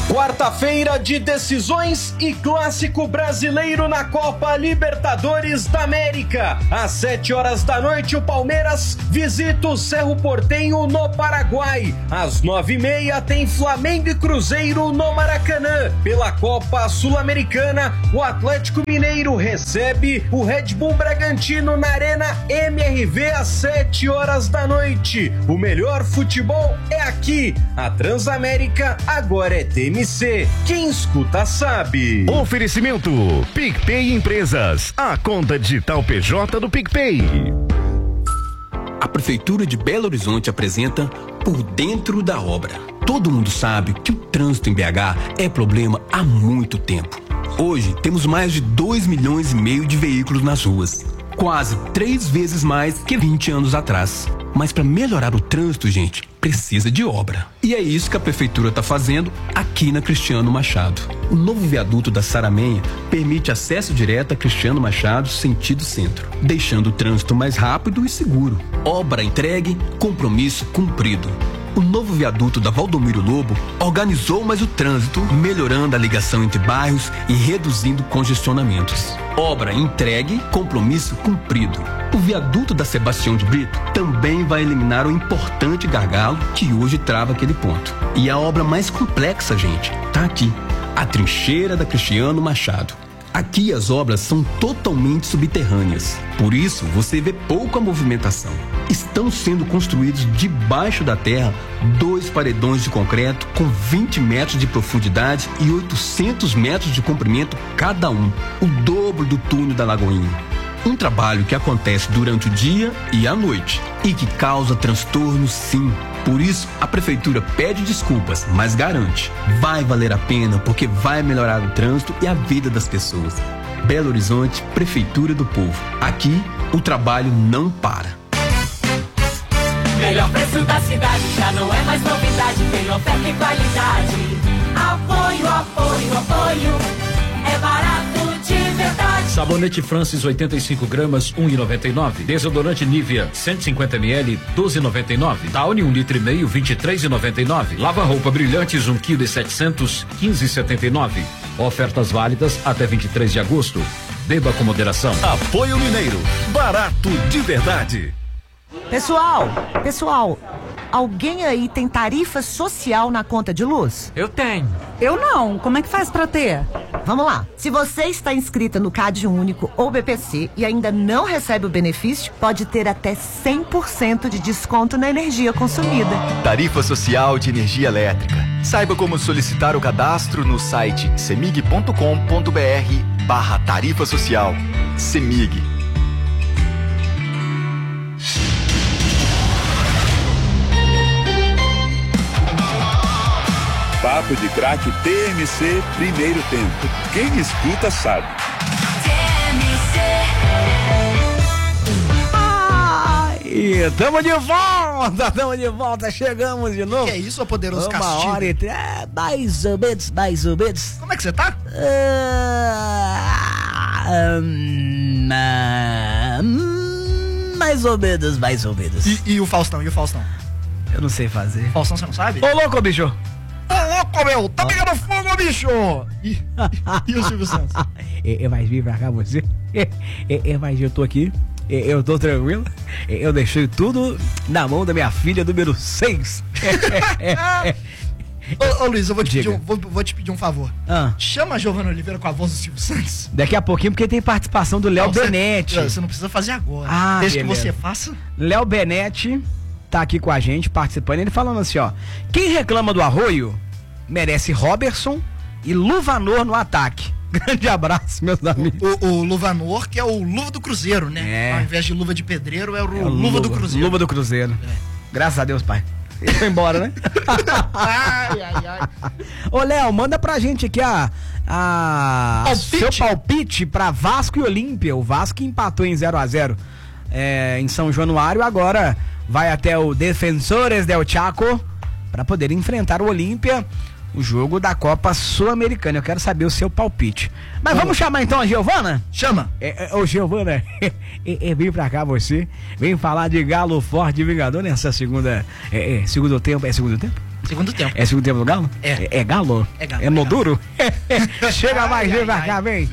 Quarta-feira de decisões e clássico brasileiro na Copa Libertadores da América. Às 7 horas da noite, o Palmeiras visita o Cerro Porteño no Paraguai. Às 9h30 tem Flamengo e Cruzeiro no Maracanã. Pela Copa Sul-Americana, o Atlético Mineiro recebe o Red Bull Bragantino na Arena MRV às 7 horas da noite. O melhor futebol é aqui. A Transamérica agora é TMC. Quem escuta sabe. Oferecimento PicPay Empresas, a conta digital PJ do PicPay. A Prefeitura de Belo Horizonte apresenta Por Dentro da Obra. Todo mundo sabe que o trânsito em BH é problema há muito tempo. Hoje temos mais de 2,5 milhões de veículos nas ruas. Quase 3 vezes mais que 20 anos atrás. Mas para melhorar o trânsito, gente, precisa de obra. E é isso que a Prefeitura está fazendo aqui na Cristiano Machado. O novo viaduto da Saramenha permite acesso direto a Cristiano Machado, sentido centro, deixando o trânsito mais rápido e seguro. Obra entregue, compromisso cumprido. O novo viaduto da Valdomiro Lobo organizou mais o trânsito, melhorando a ligação entre bairros e reduzindo congestionamentos. Obra entregue, compromisso cumprido. O viaduto da Sebastião de Brito também vai eliminar o importante gargalo que hoje trava aquele ponto. E a obra mais complexa, gente, tá aqui. A trincheira da Cristiano Machado. Aqui as obras são totalmente subterrâneas, por isso você vê pouca movimentação. Estão sendo construídos debaixo da terra 2 paredões de concreto com 20 metros de profundidade e 800 metros de comprimento cada um, o dobro do túnel da Lagoinha. Um trabalho que acontece durante o dia e a noite e que causa transtorno, sim. Por isso, a Prefeitura pede desculpas, mas garante, vai valer a pena porque vai melhorar o trânsito e a vida das pessoas. Belo Horizonte, Prefeitura do Povo. Aqui, o trabalho não para. Melhor preço da cidade, já não é mais novidade, tem oferta e qualidade. Apoio, apoio, apoio, é barato de verdade. Sabonete Francis 85 gramas, 1,99. Desodorante Nivea 150 ml, 12,99. Downy 1,5 litro, 23,99. Lava-roupa Brilhantes 1,7 kg, 15,79. Ofertas válidas até 23 de agosto. Beba com moderação. Apoio Mineiro, barato de verdade. Pessoal, alguém aí tem tarifa social na conta de luz? Eu tenho. Eu não. Como é que faz pra ter? Vamos lá. Se você está inscrita no CAD Único ou BPC e ainda não recebe o benefício, pode ter até 100% de desconto na energia consumida. Tarifa Social de Energia Elétrica. Saiba como solicitar o cadastro no site cemig.com.br/tarifa social. Cemig. Papo de Craque TMC, primeiro tempo. Quem escuta sabe. E tamo de volta, chegamos de novo. Que é isso, poderoso castigo? 1h03, mais ou menos. Como é que você tá? Mais ou menos. E o Faustão? Eu não sei fazer. Faustão, você não sabe? Ô, louco, bicho! Ô, louco, meu! Tá pegando fogo, bicho! E o Silvio Santos? Vai vir pra cá você? Mas eu tô aqui. Eu tô tranquilo. Eu deixei tudo na mão da minha filha número 6. Ô Luiz, eu vou te pedir um favor. Chama a Giovana Oliveira com a voz do Silvio Santos. Daqui a pouquinho, porque tem participação do Léo Benetti. Você não precisa fazer agora. Desde que você faça. Léo Benetti tá aqui com a gente, participando. Ele falando assim, ó. Quem reclama do Arroio merece Robertson e Luvanor no ataque. Grande abraço, meus amigos. O Luvanor, que é o Luva do Cruzeiro, né? Ao invés de luva de pedreiro, é o Luva do Cruzeiro. Luva do Cruzeiro. Graças a Deus, pai. Ele foi embora, né? Ai. Ô, Léo, manda pra gente aqui seu palpite pra Vasco e Olímpia. O Vasco empatou em 0-0 em São Januário. Agora vai até o Defensores del Chaco pra poder enfrentar o Olímpia. O jogo da Copa Sul-Americana. Eu quero saber o seu palpite. Mas vamos chamar então a Giovana? Chama. Ô, Giovana, vem pra cá você. Vem falar de Galo Forte e Vingador nessa segundo tempo. É segundo tempo? Segundo tempo. É segundo tempo do Galo? É. É Galo? É Galo. É no duro? Chega mais, vem pra cá, vem.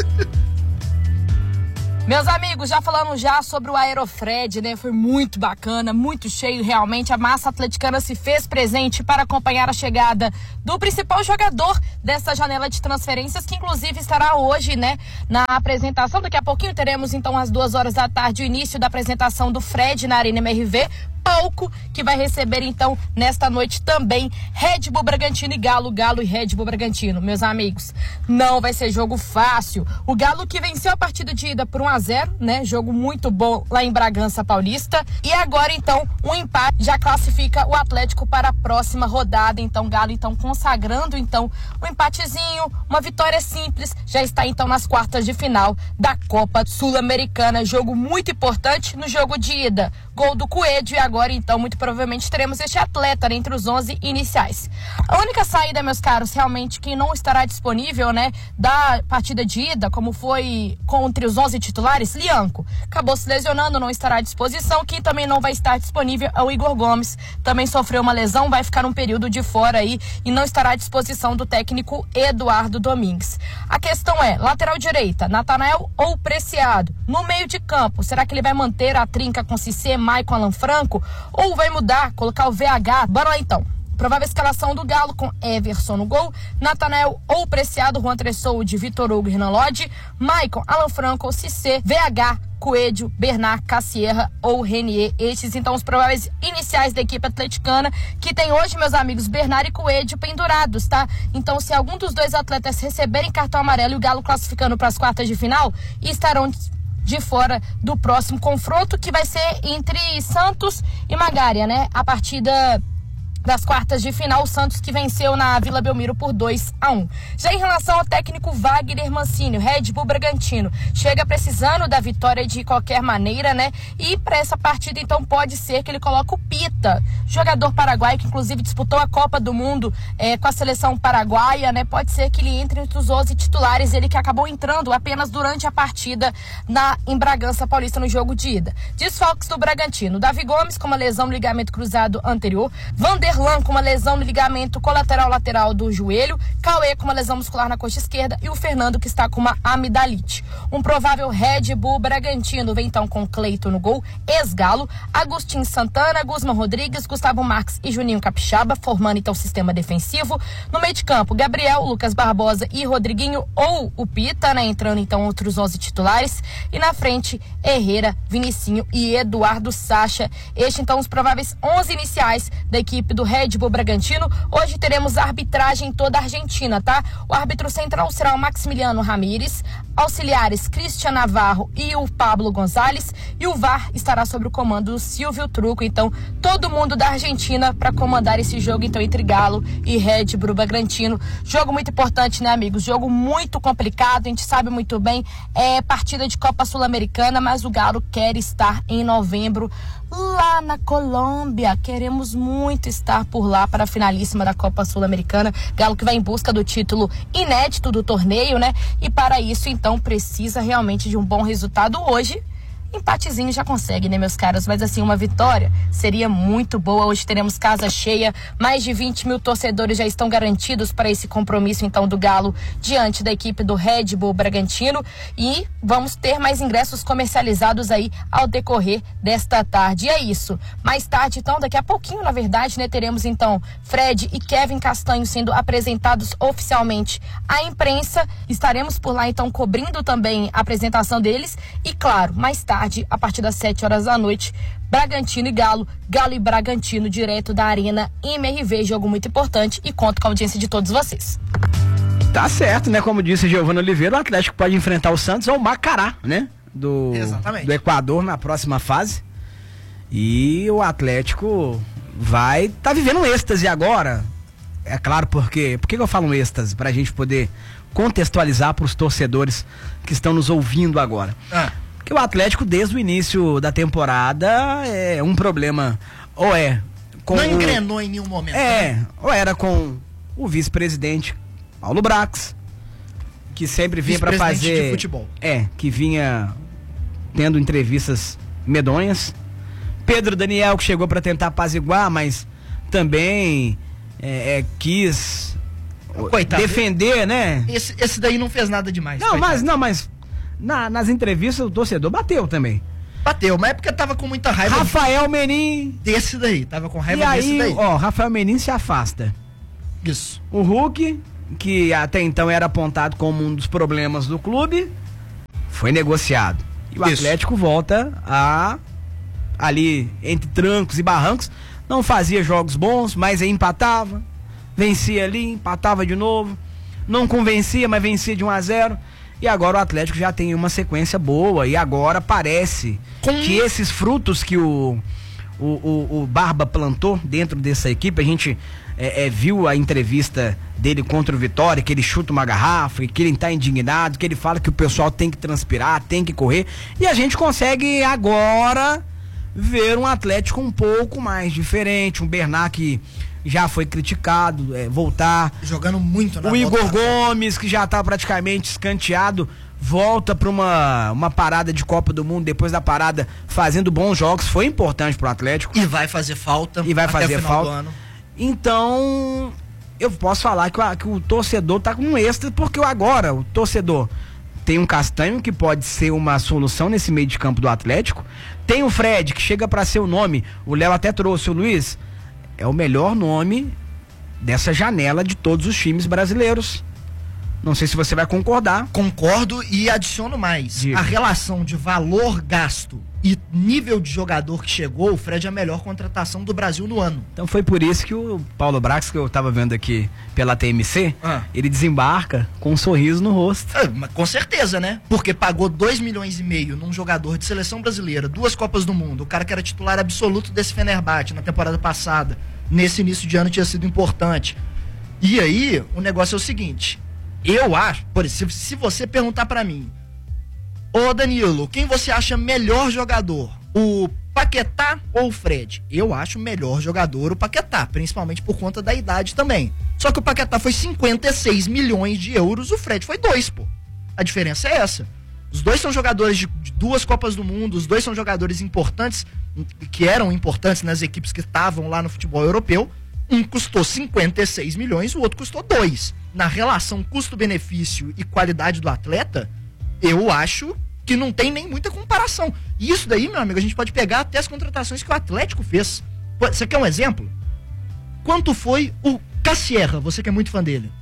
Meus amigos, já falando já sobre o Aerofred, né? Foi muito bacana, muito cheio realmente. A massa atleticana se fez presente para acompanhar a chegada do principal jogador dessa janela de transferências, que inclusive estará hoje, né, na apresentação. Daqui a pouquinho teremos então às 2 horas da tarde o início da apresentação do Fred na Arena MRV. Palco que vai receber então nesta noite também Red Bull Bragantino e Galo e Red Bull Bragantino. Meus amigos, não vai ser jogo fácil. O Galo que venceu a partida de ida por 1-0, né? Jogo muito bom lá em Bragança Paulista. E agora então um empate já classifica o Atlético para a próxima rodada. Então Galo então consagrando então um empatezinho, uma vitória simples, já está então nas quartas de final da Copa Sul-Americana. Jogo muito importante no jogo de ida. Gol do Coelho e agora então muito provavelmente teremos este atleta entre os 11 iniciais. A única saída, meus caros, realmente que não estará disponível, né, da partida de ida, como foi entre os 11 titulares, Lianco acabou se lesionando, não estará à disposição. Quem também não vai estar disponível é o Igor Gomes, também sofreu uma lesão, vai ficar um período de fora aí e não estará à disposição do técnico Eduardo Domingues. A questão é, lateral direita, Natanael ou Preciado? No meio de campo, será que ele vai manter a trinca com Cissé, Maicon, Alan Franco, ou vai mudar, colocar o VH? Bora lá então. Provável escalação do Galo com Everson no gol, Natanael ou Preciado, Juan Tressoldi, Vitor Hugo e Renan Lodge, Maicon, Alan Franco, Cissé, VH, Coelho, Bernard, Cassierra ou Renier. Estes então os prováveis iniciais da equipe atleticana, que tem hoje, meus amigos, Bernard e Coelho pendurados, tá? Então se algum dos dois atletas receberem cartão amarelo e o Galo classificando para as quartas de final, estarão de fora do próximo confronto, que vai ser entre Santos e Magária, né? A partida das quartas de final, o Santos que venceu na Vila Belmiro por 2-1. Já em relação ao técnico Wagner Mancini, o Red Bull Bragantino chega precisando da vitória de qualquer maneira, né? E para essa partida, então, pode ser que ele coloque o Pita, jogador paraguaio que inclusive disputou a Copa do Mundo com a seleção paraguaia, né? Pode ser que ele entre entre os 11 titulares, ele que acabou entrando apenas durante a partida em Bragança Paulista no jogo de ida. Desfalques do Bragantino: Davi Gomes com uma lesão no ligamento cruzado anterior, Vanderlan com uma lesão no ligamento colateral lateral do joelho, Cauê com uma lesão muscular na coxa esquerda e o Fernando que está com uma amidalite. Um provável Red Bull Bragantino vem então com Cleiton no gol, ex-Galo, Agostinho Santana, Guzman Rodrigues, Gustavo Marques e Juninho Capixaba, formando então o sistema defensivo. No meio de campo, Gabriel, Lucas Barbosa e Rodriguinho ou o Pita, né, entrando então outros 11 titulares. E na frente, Herrera, Vinicinho e Eduardo Sacha. Este então os prováveis 11 iniciais da equipe do Red Bull Bragantino. Hoje teremos a arbitragem em toda a Argentina, tá? O árbitro central será o Maximiliano Ramírez, auxiliares Cristian Navarro e o Pablo Gonzalez, e o VAR estará sob o comando do Silvio Truco. Então, todo mundo da Argentina para comandar esse jogo então entre Galo e Red Bull Bragantino. Jogo muito importante, né, amigos? Jogo muito complicado, a gente sabe muito bem, é partida de Copa Sul-Americana, mas o Galo quer estar em novembro lá na Colômbia. Queremos muito estar por lá para a finalíssima da Copa Sul-Americana. Galo que vai em busca do título inédito do torneio, né? E para isso, então, precisa realmente de um bom resultado hoje. Empatezinho já consegue, né, meus caros? Mas assim, uma vitória seria muito boa. Hoje teremos casa cheia, mais de 20 mil torcedores já estão garantidos para esse compromisso então do Galo diante da equipe do Red Bull Bragantino, e vamos ter mais ingressos comercializados aí ao decorrer desta tarde. E é isso. Mais tarde, então, daqui a pouquinho, na verdade, né, teremos então Fred e Kevin Castanho sendo apresentados oficialmente à imprensa. Estaremos por lá então cobrindo também a apresentação deles e, claro, mais tarde, a partir das 7 horas da noite, Bragantino e Galo, Galo e Bragantino, direto da Arena MRV. Jogo muito importante e conto com a audiência de todos vocês. Tá certo, né? Como disse Giovana Oliveira, o Atlético pode enfrentar o Santos ou o Macará, né? Do Equador na próxima fase. E o Atlético tá vivendo um êxtase agora. É claro, por que eu falo um êxtase? Pra gente poder contextualizar pros torcedores que estão nos ouvindo agora. Que o Atlético, desde o início da temporada, é um problema, ou é com não engrenou em nenhum momento, né? Ou era com o vice-presidente Paulo Brax, que sempre vinha para fazer de futebol. Que vinha tendo entrevistas medonhas. Pedro Daniel, que chegou para tentar apaziguar, mas também quis coitado, defender, né? Esse daí não fez nada demais. Mas nas entrevistas o torcedor bateu também. Bateu, mas é porque tava com muita raiva. Rafael Menin. Desse daí, tava com raiva desse daí. Rafael Menin se afasta. Isso. O Hulk, que até então era apontado como um dos problemas do clube, foi negociado. E o Atlético volta ali, entre trancos e barrancos, não fazia jogos bons, mas aí empatava, vencia ali, empatava de novo, não convencia, mas vencia de 1-0. E agora o Atlético já tem uma sequência boa. E agora parece que esses frutos que o Barba plantou dentro dessa equipe, a gente viu a entrevista dele contra o Vitória, que ele chuta uma garrafa, que ele tá indignado, que ele fala que o pessoal tem que transpirar, tem que correr. E a gente consegue agora ver um Atlético um pouco mais diferente, um Bernat que já foi criticado, voltar. Jogando muito na O Igor Gomes, que já tá praticamente escanteado, volta pra uma parada de Copa do Mundo, depois da parada fazendo bons jogos, foi importante pro Atlético. E vai fazer falta. E vai fazer falta. Então, eu posso falar que o torcedor tá com um extra, porque agora o torcedor tem um Castanho, que pode ser uma solução nesse meio de campo do Atlético. Tem o Fred, que chega pra ser o nome. O Léo até trouxe o Luiz. É o melhor nome dessa janela de todos os times brasileiros. Não sei se você vai concordar. Concordo e adiciono mais. A relação de valor gasto e nível de jogador que chegou, o Fred é a melhor contratação do Brasil no ano. Então foi por isso que o Paulo Brax, que eu tava vendo aqui pela TMC, ele desembarca com um sorriso no rosto. Com certeza, né? Porque pagou 2,5 milhões num jogador de seleção brasileira, 2 Copas do Mundo, o cara que era titular absoluto desse Fenerbahçe na temporada passada, nesse início de ano tinha sido importante. E aí, o negócio é o seguinte, eu acho, por exemplo, se você perguntar pra mim, ô Danilo, quem você acha melhor jogador? O Paquetá ou o Fred? Eu acho melhor jogador o Paquetá, principalmente por conta da idade também. Só que o Paquetá foi 56 milhões de euros, o Fred foi 2, pô. A diferença é essa. Os dois são jogadores de 2 Copas do Mundo, os dois são jogadores importantes, que eram importantes nas equipes que estavam lá no futebol europeu. Um custou 56 milhões, o outro custou 2. Na relação custo-benefício e qualidade do atleta, eu acho que não tem nem muita comparação. E isso daí, meu amigo, a gente pode pegar até as contratações que o Atlético fez. Você quer um exemplo? Quanto foi o Cassierra, você que é muito fã dele?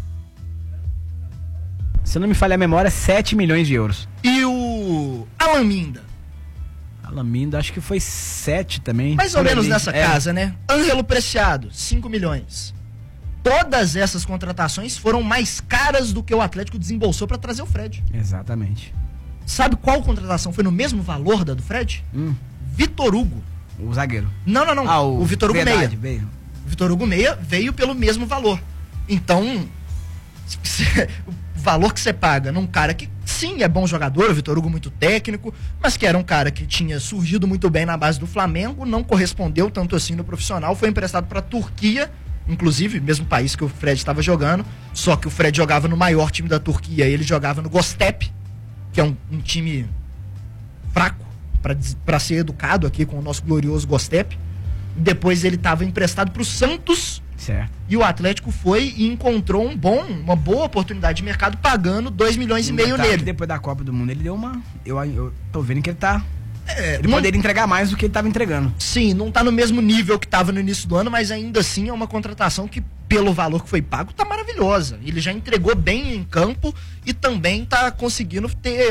Se não me falha a memória, 7 milhões de euros. E o Alaminda? Alaminda, acho que foi 7 também. Mais ou menos nessa casa, né? Ângelo Preciado, 5 milhões. Todas essas contratações foram mais caras do que o Atlético desembolsou para trazer o Fred. Exatamente. Sabe qual contratação foi no mesmo valor da do Fred? Vitor Hugo. O zagueiro. Não. O Vitor Hugo Meia. Veio. O Vitor Hugo Meia veio pelo mesmo valor. Então, o valor que você paga num cara que, sim, é bom jogador, o Vitor Hugo muito técnico, mas que era um cara que tinha surgido muito bem na base do Flamengo, não correspondeu tanto assim no profissional, foi emprestado para a Turquia, inclusive, mesmo país que o Fred estava jogando, só que o Fred jogava no maior time da Turquia, ele jogava no Göztepe, que é um time fraco, para ser educado aqui com o nosso glorioso Göztepe. Depois ele estava emprestado para o Santos. Certo. E o Atlético foi e encontrou uma boa oportunidade de mercado pagando 2,5 milhões nele. Depois da Copa do Mundo ele deu uma... Eu tô vendo que ele tá... ele poderia entregar mais do que ele estava entregando. Sim, não tá no mesmo nível que estava no início do ano, mas ainda assim é uma contratação que, pelo valor que foi pago, tá maravilhosa. Ele já entregou bem em campo e também tá conseguindo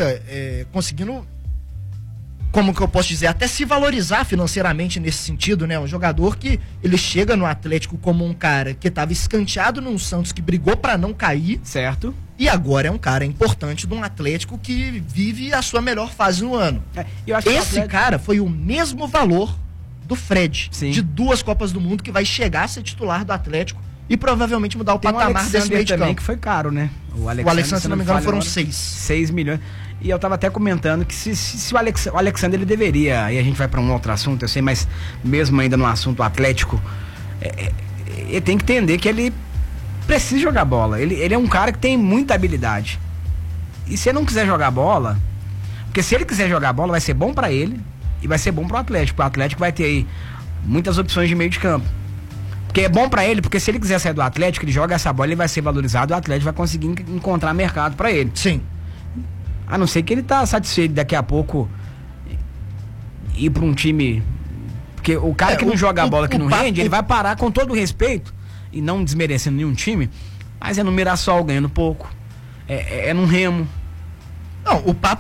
como que eu posso dizer, até se valorizar financeiramente nesse sentido, né? Um jogador que ele chega no Atlético como um cara que estava escanteado num Santos que brigou para não cair. Certo. E agora é um cara importante de um Atlético que vive a sua melhor fase no ano. Esse cara foi o mesmo valor do Fred, de 2 Copas do Mundo, que vai chegar a ser titular do Atlético e provavelmente mudar o patamar desse meio de campo. Também que foi caro, né? O Alexandre, se não me engano, foram 6. 6 milhões. E eu tava até comentando que se o Alexandre ele deveria, aí a gente vai para um outro assunto, eu sei, mas mesmo ainda no assunto Atlético, ele tem que entender que ele precisa jogar bola. Ele é um cara que tem muita habilidade. E se ele não quiser jogar bola, porque se ele quiser jogar bola, vai ser bom para ele e vai ser bom pro Atlético. O Atlético vai ter aí muitas opções de meio de campo. Porque é bom pra ele, porque se ele quiser sair do Atlético, ele joga essa bola, ele vai ser valorizado, o Atlético vai conseguir encontrar mercado pra ele. Sim. A não ser que ele tá satisfeito daqui a pouco ir pra um time... Porque o cara que não joga a bola, que não rende, ele vai parar, com todo o respeito, e não desmerecendo nenhum time, mas é no Mirassol ganhando pouco, é no Remo. Não, o papo